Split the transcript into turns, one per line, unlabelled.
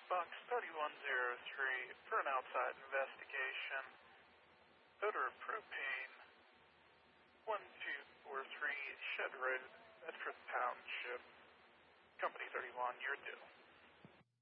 Box 3103 for an outside investigation. Odor of propane. 1243 Shed Road, Bedford Township. Company 31, you're due.